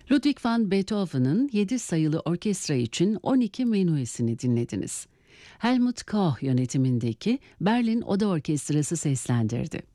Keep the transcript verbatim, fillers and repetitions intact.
Ludwig van Beethoven'ın yedi sayılı orkestra için on iki menuetini dinlediniz. Helmut Koch yönetimindeki Berlin Oda Orkestrası seslendirdi.